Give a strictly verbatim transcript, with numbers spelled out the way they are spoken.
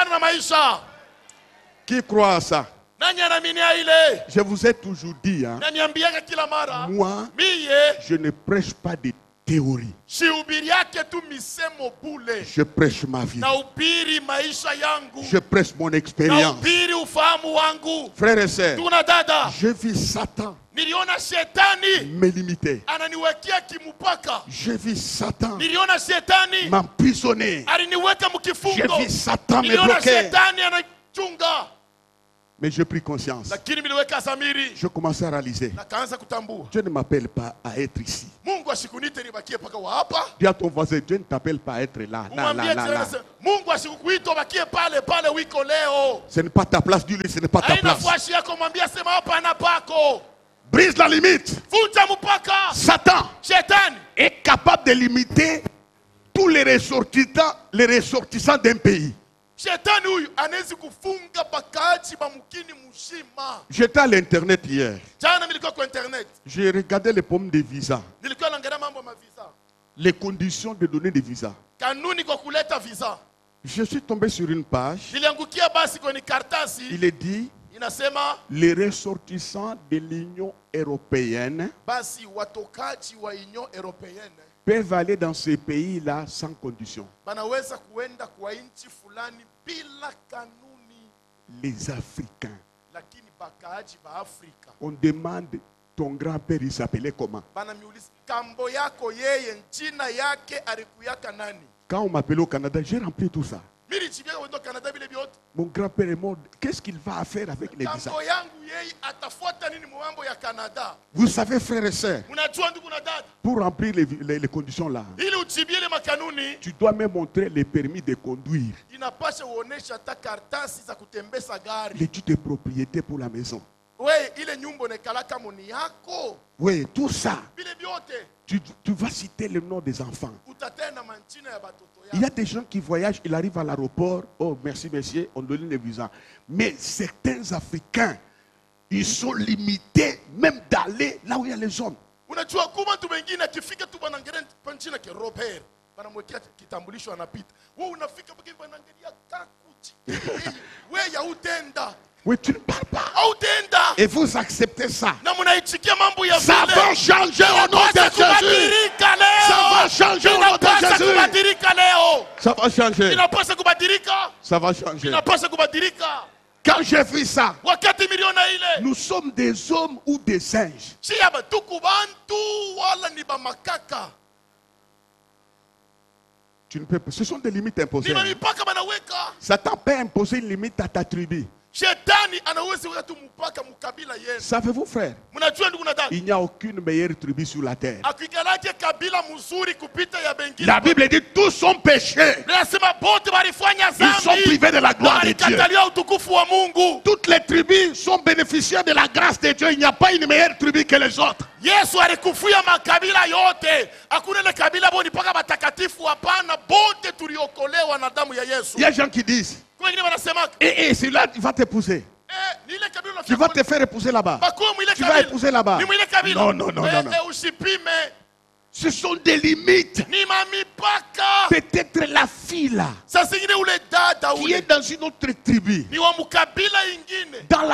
Qui croit à ça? Je vous ai toujours dit, hein, moi, je ne prêche pas de théorie. Je prêche ma vie. Je prêche mon expérience. Frères et sœurs, je vis Satan me limiter. Je vis Satan m'emprisonner. Je vis Satan me bloquer. Mais j'ai pris conscience. Je commence à réaliser. Dieu ne m'appelle pas à être ici. Dis à ton voisin, Dieu ne t'appelle pas à être là. là, là, là, là. Ce n'est pas ta place, dis-lui, ce n'est pas ta place. Brise la limite. Satan est capable de limiter tous les ressortissants, les ressortissants d'un pays. J'étais à l'internet hier. J'ai regardé les pommes de visa. Les conditions de donner des visas. Je suis tombé sur une page. Il est dit les ressortissants de l'Union européenne peuvent aller dans ces pays-là sans condition. Les Africains. On demande ton grand-père, il s'appelait comment? Quand on m'appelait au Canada, j'ai rempli tout ça. Mon grand-père est mort. Qu'est-ce qu'il va faire avec les visas? Vous savez, frères et sœurs, pour remplir les, les, les conditions là, tu dois même montrer les permis de conduire, l'étude de propriété pour la maison. Oui, tout ça. Tu, tu vas citer le nom des enfants. Il y a des gens qui voyagent, ils arrivent à l'aéroport. Oh, merci, monsieur, on donne les visas. Mais certains Africains, ils sont limités même d'aller là où il y a les hommes. Oui, tu ne parles pas. Et vous acceptez ça. Ça va changer au nom de Jésus. Ça va changer au nom de Jésus. Ça va changer. Ça va changer. Quand j'ai vu ça, nous sommes des hommes ou des singes. Tu ne peux pas. Ce sont des limites imposées. Satan peut imposer une limite à ta tribu. Savez-vous, frère, il n'y a aucune meilleure tribu sur la terre. La Bible dit tous sont péchés. Ils sont privés de la gloire de Dieu. Toutes les tribus sont bénéficiaires de la grâce de Dieu. Il n'y a pas une meilleure tribu que les autres. Il y a des gens qui disent et, et celui-là il va t'épouser. Tu vas te faire épouser là-bas. Tu vas épouser là-bas. Non, non, non, non, non. Ce sont des limites. Peut-être la fille là qui est dans une autre tribu, dans